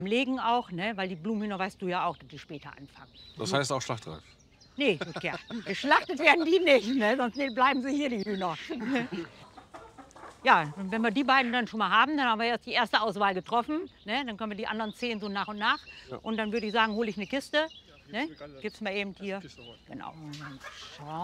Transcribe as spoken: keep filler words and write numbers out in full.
Legen auch, ne? Weil die Blumenhühner weißt du ja auch, dass die später anfangen. Das heißt auch schlachtreif? Nee, ja, geschlachtet werden die nicht, ne? Sonst bleiben sie hier, die Hühner. Ja, und wenn wir die beiden dann schon mal haben, dann haben wir jetzt die erste Auswahl getroffen. Ne? Dann können wir die anderen zehn so nach und nach. Ja. Und dann würde ich sagen, hole ich eine Kiste. Ne? Gib's mir eben hier. Genau.